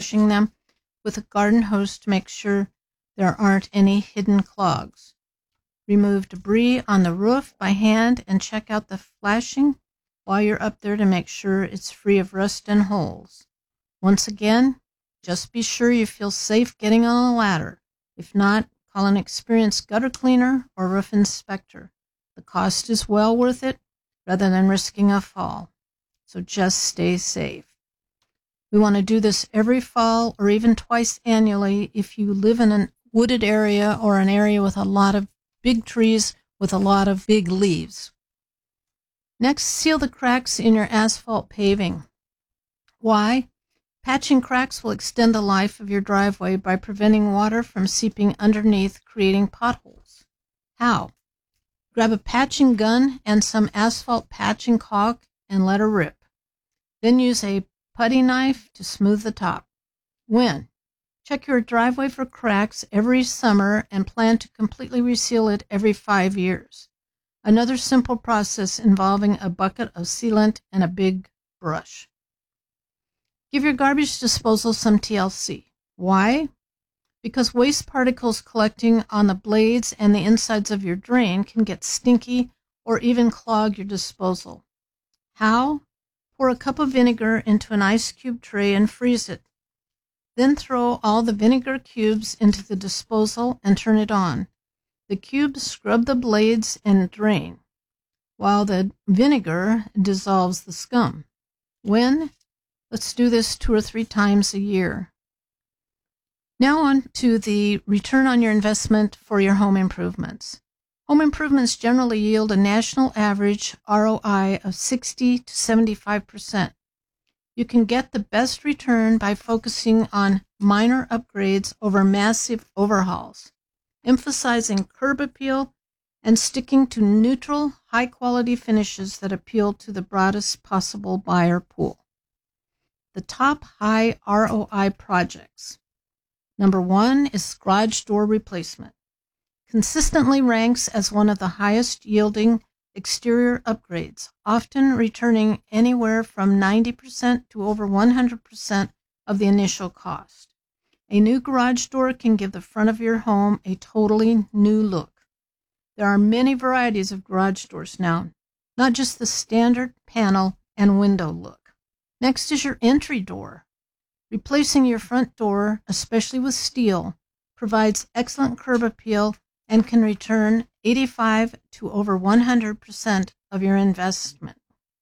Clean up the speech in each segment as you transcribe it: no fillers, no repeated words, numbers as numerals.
flushing them with a garden hose to make sure there aren't any hidden clogs. Remove debris on the roof by hand and check out the flashing while you're up there to make sure it's free of rust and holes. Once again, just be sure you feel safe getting on a ladder. If not, call an experienced gutter cleaner or roof inspector. The cost is well worth it rather than risking a fall. So just stay safe. We want to do this every fall or even twice annually if you live in a wooded area or an area with a lot of big trees with a lot of big leaves. Next, seal the cracks in your asphalt paving. Why? Patching cracks will extend the life of your driveway by preventing water from seeping underneath, creating potholes. How? Grab a patching gun and some asphalt patching caulk and let her rip. Then use a putty knife to smooth the top. When? Check your driveway for cracks every summer and plan to completely reseal it every 5 years. Another simple process involving a bucket of sealant and a big brush. Give your garbage disposal some TLC. Why? Because waste particles collecting on the blades and the insides of your drain can get stinky or even clog your disposal. How? Pour a cup of vinegar into an ice cube tray and freeze it. Then throw all the vinegar cubes into the disposal and turn it on. The cubes scrub the blades and drain, while the vinegar dissolves the scum. When? Let's do this 2 or 3 times a year. Now on to the return on your investment for your home improvements. Home improvements generally yield a national average ROI of 60 to 75%. You can get the best return by focusing on minor upgrades over massive overhauls, emphasizing curb appeal, and sticking to neutral, high-quality finishes that appeal to the broadest possible buyer pool. The top high ROI projects. Number 1 is garage door replacement. Consistently ranks as one of the highest yielding exterior upgrades, often returning anywhere from 90% to over 100% of the initial cost. A new garage door can give the front of your home a totally new look. There are many varieties of garage doors now, not just the standard panel and window look. Next is your entry door. Replacing your front door, especially with steel, provides excellent curb appeal and can return 85 to over 100% of your investment.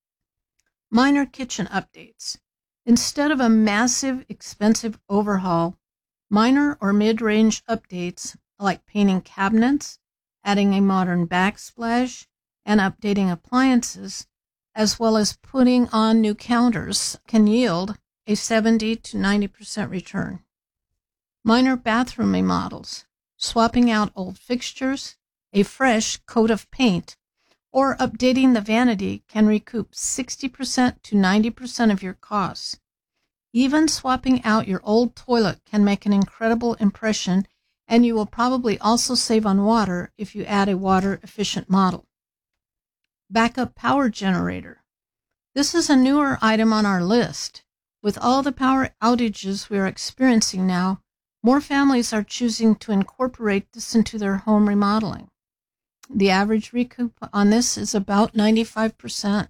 Minor kitchen updates. Instead of a massive, expensive overhaul, minor or mid-range updates like painting cabinets, adding a modern backsplash, and updating appliances, as well as putting on new counters, can yield a 70 to 90% return. Minor bathroom remodels. Swapping out old fixtures, a fresh coat of paint, or updating the vanity can recoup 60% to 90% of your costs. Even swapping out your old toilet can make an incredible impression, and you will probably also save on water if you add a water-efficient model. Backup power generator. This is a newer item on our list. With all the power outages we are experiencing now, more families are choosing to incorporate this into their home remodeling. The average recoup on this is about 95%.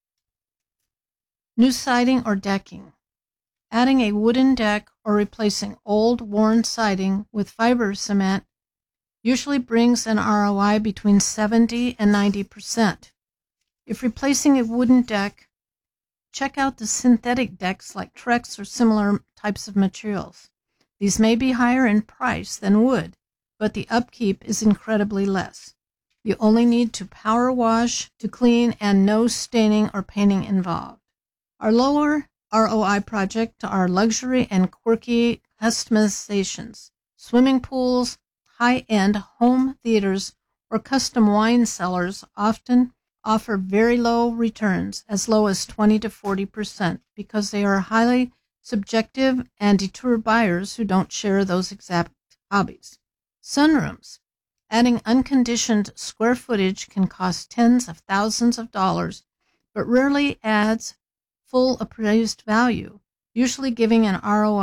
New siding or decking. Adding a wooden deck or replacing old, worn siding with fiber cement usually brings an ROI between 70 and 90%. If replacing a wooden deck, check out the synthetic decks like Trex or similar types of materials. These may be higher in price than wood, but the upkeep is incredibly less. You only need to power wash to clean and no staining or painting involved. Our lower ROI project are luxury and quirky customizations, swimming pools, high-end home theaters, or custom wine cellars often offer very low returns, as low as 20 to 40%, because they are highly subjective and deter buyers who don't share those exact hobbies. Sunrooms. Adding unconditioned square footage can cost tens of thousands of dollars, but rarely adds full appraised value, usually giving an ROI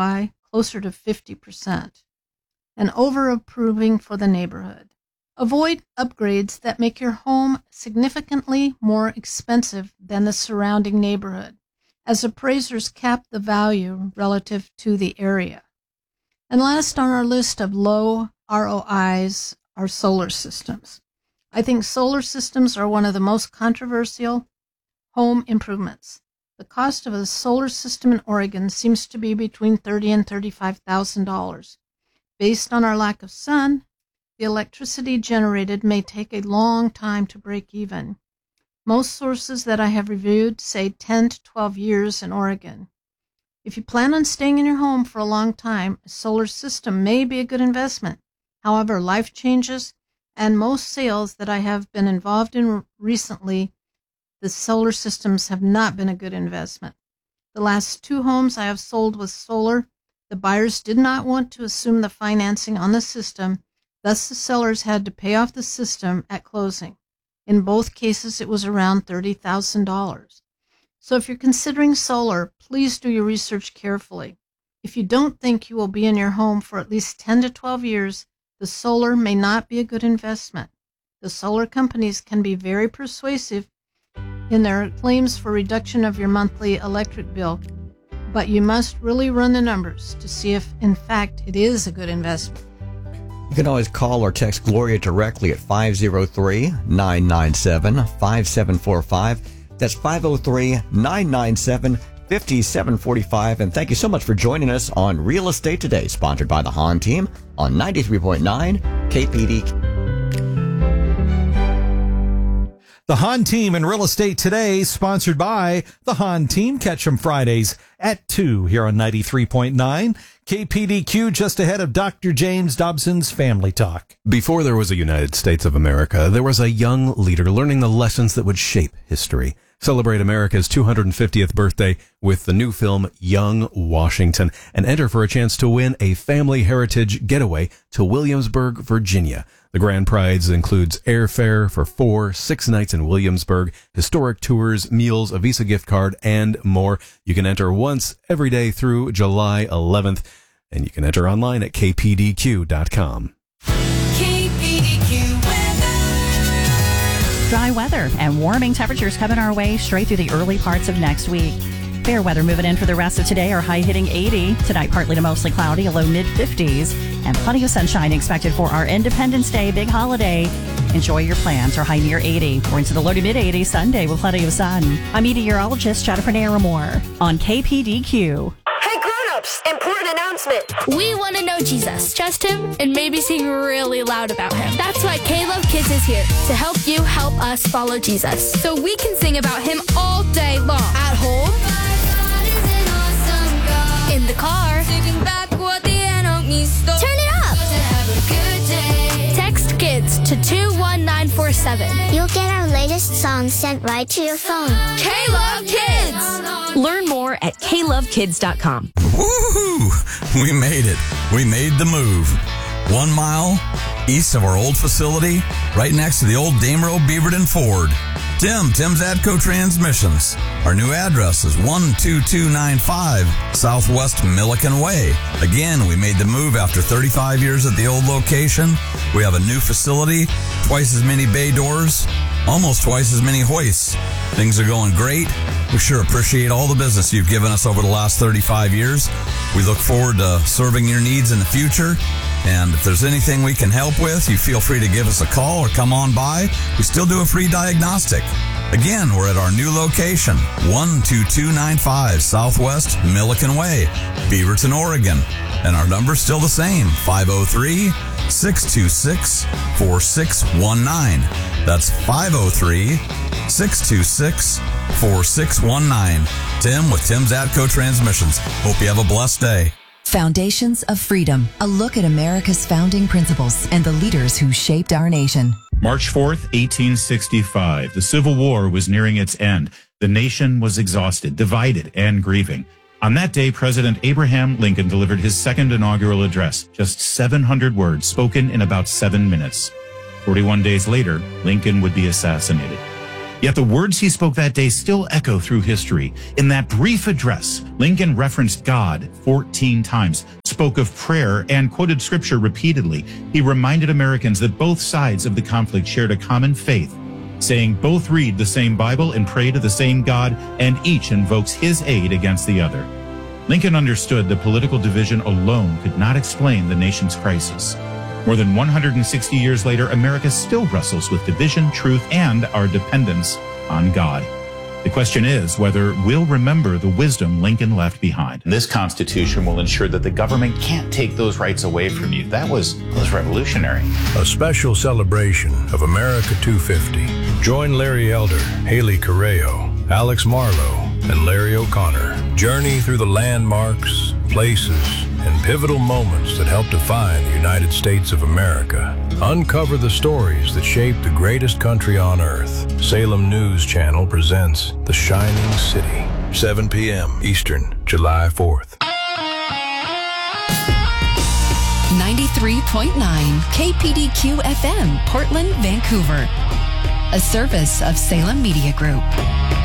closer to 50%, and over-approving for the neighborhood. Avoid upgrades that make your home significantly more expensive than the surrounding neighborhood, as appraisers cap the value relative to the area. And last on our list of low ROIs are solar systems. I think solar systems are one of the most controversial home improvements. The cost of a solar system in Oregon seems to be between $30,000 and $35,000. Based on our lack of sun, the electricity generated may take a long time to break even. Most sources that I have reviewed say 10 to 12 years in Oregon. If you plan on staying in your home for a long time, a solar system may be a good investment. However, life changes, and most sales that I have been involved in recently, the solar systems have not been a good investment. The last 2 homes I have sold with solar, the buyers did not want to assume the financing on the system, thus the sellers had to pay off the system at closing. In both cases, it was around $30,000. So if you're considering solar, please do your research carefully. If you don't think you will be in your home for at least 10 to 12 years, the solar may not be a good investment. The solar companies can be very persuasive in their claims for reduction of your monthly electric bill, but you must really run the numbers to see if, in fact, it is a good investment. You can always call or text Gloria directly at 503-997-5745. That's 503-997-5745. And thank you so much for joining us on Real Estate Today, sponsored by the Hahn Team on 93.9 KPD. The Hahn Team in Real Estate Today, sponsored by the Hahn Team. Catch them Fridays at 2 here on 93.9 KPDQ, just ahead of Dr. James Dobson's Family Talk. Before there was a United States of America, there was a young leader learning the lessons that would shape history. Celebrate America's 250th birthday with the new film Young Washington and enter for a chance to win a family heritage getaway to Williamsburg, Virginia. The grand prize includes airfare for 4-6 nights in Williamsburg, historic tours, meals, a Visa gift card, and more. You can enter once every day through July 11th, and you can enter online at kpdq.com. Dry weather and warming temperatures coming our way straight through the early parts of next week. Fair weather moving in for the rest of today, our high hitting 80. Tonight, partly to mostly cloudy, a low mid-50s. And plenty of sunshine expected for our Independence Day big holiday. Enjoy your plans, our high near 80. We're into the low to mid-80s Sunday with plenty of sun. I'm meteorologist Jennifer Naramore on KPDQ. Important announcement. We want to know Jesus, trust him, and maybe sing really loud about him. That's why K-Love Kids is here to help you help us follow Jesus. So we can sing about him all day long. At home, in the car, turn it up. Text kids to 21947. You'll get our latest songs sent right to your phone. K-Love Kids. Learn more at klovekids.com. Woohoo! We made it. We made the move. 1 mile east of our old facility, right next to the old Damerow Beaverton Ford. Tim's Atco Transmissions. Our new address is 12295 Southwest Milliken Way. Again, we made the move after 35 years at the old location. We have a new facility, twice as many bay doors, almost twice as many hoists. Things are going great. We sure appreciate all the business you've given us over the last 35 years. We look forward to serving your needs in the future. And if there's anything we can help with, you feel free to give us a call or come on by. We still do a free diagnostic. Again, we're at our new location, 12295 Southwest Milliken Way, Beaverton, Oregon. And our number's still the same, 503-626-4619. That's 503-626-4619. Tim with Tim's Atco Transmissions. Hope you have a blessed day. Foundations of Freedom, a look at America's founding principles and the leaders who shaped our nation. March 4th, 1865. The Civil War was nearing its end. The nation was exhausted, divided, and grieving. On that day, President Abraham Lincoln delivered his second inaugural address, just 700 words spoken in about 7 minutes. 41 days later, Lincoln would be assassinated. Yet the words he spoke that day still echo through history. In that brief address, Lincoln referenced God 14 times, spoke of prayer, and quoted scripture repeatedly. He reminded Americans that both sides of the conflict shared a common faith, saying both read the same Bible and pray to the same God, and each invokes his aid against the other. Lincoln understood that political division alone could not explain the nation's crisis. More than 160 years later, America still wrestles with division, truth, and our dependence on God. The question is whether we'll remember the wisdom Lincoln left behind. This Constitution will ensure that the government can't take those rights away from you. That was revolutionary. A special celebration of America 250. Join Larry Elder, Haley Correo, Alex Marlowe, and Larry O'Connor. Journey through the landmarks, places, and pivotal moments that help define the United States of America. Uncover the stories that shaped the greatest country on earth. Salem News Channel presents The Shining City, 7 p.m. Eastern, July 4th. 93.9 KPDQ FM, Portland, Vancouver. A service of Salem Media Group.